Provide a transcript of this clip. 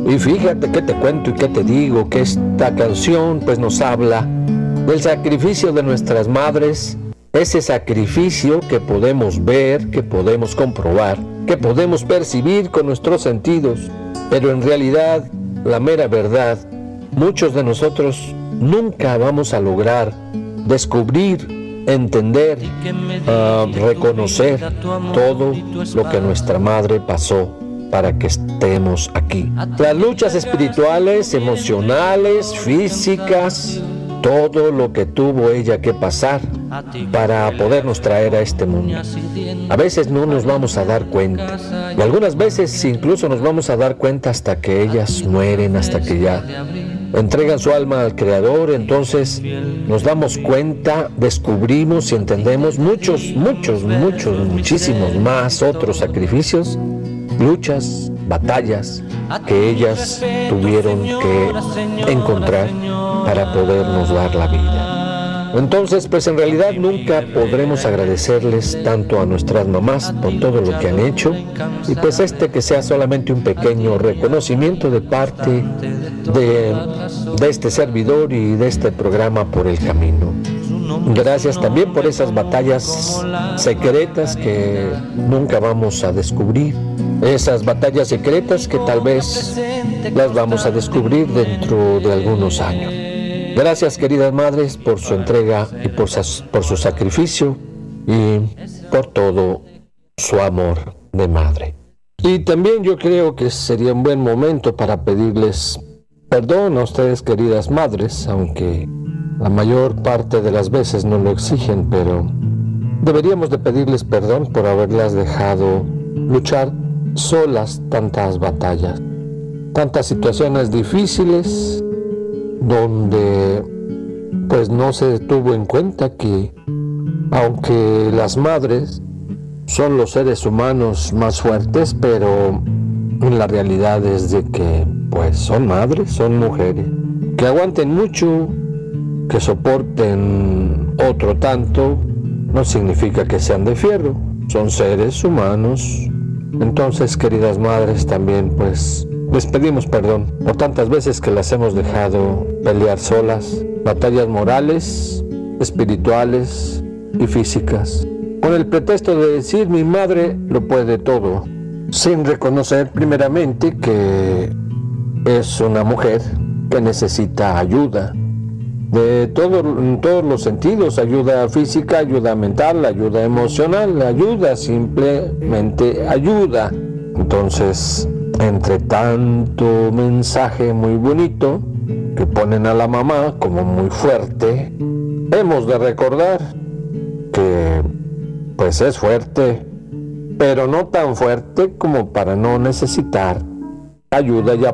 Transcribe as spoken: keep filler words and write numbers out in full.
Y fíjate que te cuento y que te digo que esta canción pues nos habla del sacrificio de nuestras madres, ese sacrificio que podemos ver, que podemos comprobar, que podemos percibir con nuestros sentidos, pero en realidad, la mera verdad, muchos de nosotros nunca vamos a lograr descubrir, entender, uh, reconocer todo lo que nuestra madre pasó para que estemos aquí. Las luchas espirituales, emocionales, físicas, todo lo que tuvo ella que pasar para podernos traer a este mundo. A veces no nos vamos a dar cuenta, y algunas veces incluso nos vamos a dar cuenta hasta que ellas mueren, hasta que ya entregan su alma al Creador. Entonces nos damos cuenta, descubrimos y entendemos muchos, muchos, muchos, muchísimos más otros sacrificios, luchas, batallas que ellas tuvieron que encontrar para podernos dar la vida. Entonces, pues en realidad nunca podremos agradecerles tanto a nuestras mamás por todo lo que han hecho, y pues este que sea solamente un pequeño reconocimiento de parte de, de este servidor y de este programa Por el Camino. Gracias también por esas batallas secretas que nunca vamos a descubrir, esas batallas secretas que tal vez las vamos a descubrir dentro de algunos años. Gracias, queridas madres, por su entrega y por, por su sacrificio y por todo su amor de madre. Y también yo creo que sería un buen momento para pedirles perdón a ustedes, queridas madres, aunque la mayor parte de las veces no lo exigen, pero deberíamos de pedirles perdón por haberlas dejado luchar solas tantas batallas, tantas situaciones difíciles, donde pues no se tuvo en cuenta que aunque las madres son los seres humanos más fuertes, pero la realidad es de que pues son madres, son mujeres, que aguanten mucho, que soporten otro tanto, no significa que sean de fierro, son seres humanos. Entonces, queridas madres, también pues les pedimos perdón por tantas veces que las hemos dejado pelear solas, batallas morales, espirituales y físicas, con el pretexto de decir mi madre lo puede todo, sin reconocer primeramente que es una mujer que necesita ayuda de todo, en todos los sentidos, ayuda física, ayuda mental, ayuda emocional, ayuda, simplemente ayuda. Entonces, entre tanto mensaje muy bonito que ponen a la mamá como muy fuerte, hemos de recordar que pues es fuerte, pero no tan fuerte como para no necesitar ayuda y